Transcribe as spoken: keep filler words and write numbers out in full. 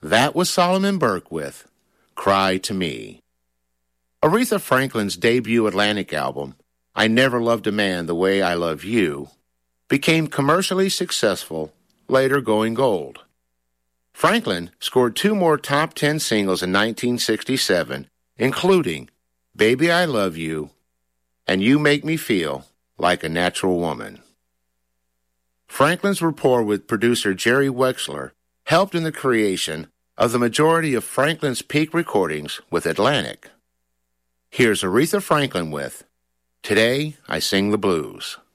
That was Solomon Burke with Cry to Me. Aretha Franklin's debut Atlantic album, I Never Loved a Man the Way I Love You, became commercially successful, later going gold. Franklin scored two more top ten singles in nineteen sixty-seven, including Baby I Love You and You Make Me Feel Like a Natural Woman. Franklin's rapport with producer Jerry Wexler helped in the creation of the majority of Franklin's peak recordings with Atlantic. Here's Aretha Franklin with Today I Sing the Blues.